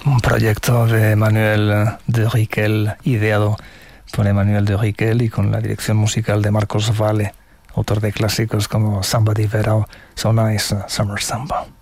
Un proyecto de Manuel de Riquel, ideado por Emmanuel de Riquel y con la dirección musical de Marcos Valle, autor de clásicos como Samba di Verão, So Nice, Summer Samba.